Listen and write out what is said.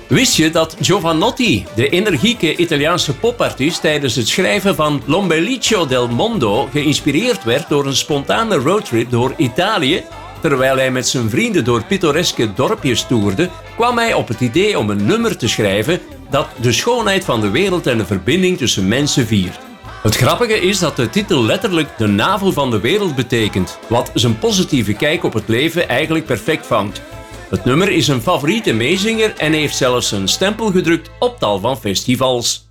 Wist je dat Jovanotti, de energieke Italiaanse popartiest, tijdens het schrijven van L'Ombelico del Mondo geïnspireerd werd door een spontane roadtrip door Italië? Terwijl hij met zijn vrienden door pittoreske dorpjes toerde, kwam hij op het idee om een nummer te schrijven dat de schoonheid van de wereld en de verbinding tussen mensen viert. Het grappige is dat de titel letterlijk de navel van de wereld betekent, wat zijn positieve kijk op het leven eigenlijk perfect vangt. Het nummer is een favoriete meezinger en heeft zelfs een stempel gedrukt op tal van festivals.